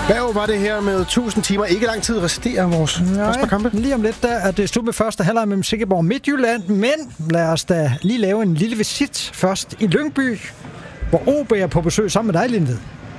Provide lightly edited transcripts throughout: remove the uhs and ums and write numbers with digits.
Hvad var det her med 1000 timer? Ikke lang tid resterer vores første kampe. Lige om lidt, der er det slut med første halvleg mellem Silkeborg og Midtjylland. Men lad os da lige lave en lille visit først i Lyngby, hvor OB er på besøg sammen med dig, Lindved.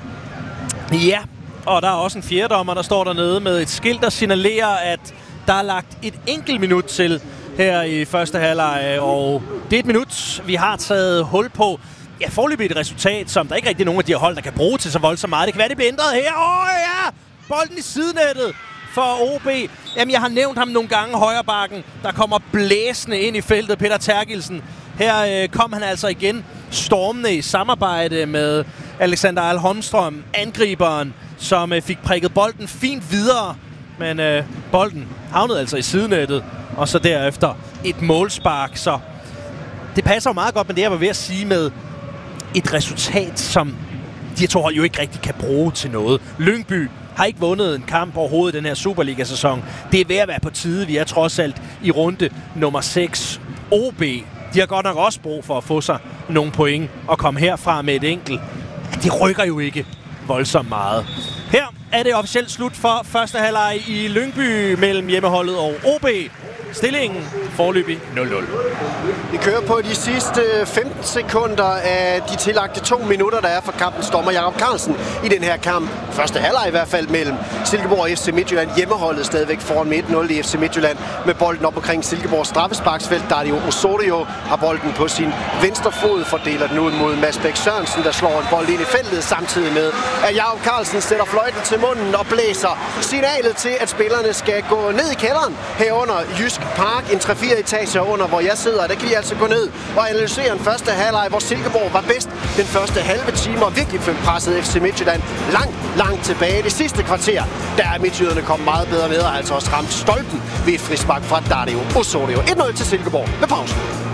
Ja, og der er også en fjerdommer, der står dernede med et skilt, der signalerer, at der er lagt et enkelt minut til her i første halvleg. Og det er et minut, vi har taget hul på. Ja, foreløbig et resultat, som der ikke rigtig er nogen af de her hold, der kan bruge til så voldsomt meget. Det kan være, det bliver ændret her. Ja! Bolden i sidenettet for OB. Jamen, jeg har nævnt ham nogle gange, højrebakken, der kommer blæsende ind i feltet, Peter Terkelsen. Her kom han altså igen stormende i samarbejde med Alexander Alholmstrøm, angriberen, som fik prikket bolden fint videre. Men bolden havnede altså i sidenettet, og så derefter et målspark. Så det passer jo meget godt med det, jeg var ved at sige med et resultat, som de to hold jo ikke rigtig kan bruge til noget. Lyngby har ikke vundet en kamp overhovedet i den her Superliga-sæson. Det er ved at være på tide. Vi er trods alt i runde nummer 6. OB, de har godt nok også brug for at få sig nogle point og komme herfra med et enkelt. Det rykker jo ikke voldsomt meget. Her er det officielt slut for første halvleg i Lyngby mellem hjemmeholdet og OB. Stillingen foreløbig 0-0. Vi kører på de sidste 15 sekunder af de tillagte 2 minutter, der er for kampens dommer Jakob Carlsen i den her kamp. Første halvleg i hvert fald mellem Silkeborg og FC Midtjylland. Hjemmeholdet stadigvæk foran med 1-0 i FC Midtjylland med bolden op omkring Silkeborgs straffesparksfelt. Dario Osorio har bolden på sin venstre fod, fordeler den ud mod Mads Bæk Sørensen, der slår en bold ind i feltet, samtidig med at Jakob Carlsen sætter fløjten til munden og blæser signalet til, at spillerne skal gå ned i kælderen herunder Jysk Park, en 3-4 etager under, hvor jeg sidder. Der kan de altså gå ned og analysere en første halvleg, hvor Silkeborg var bedst den første halve time og virkelig fik presset FC Midtjylland langt tilbage. Det sidste kvarter, der er midtjyderne kommet meget bedre med og altså også ramt stolpen ved et frispark fra Dario Osorio. 1-0 til Silkeborg med pausen.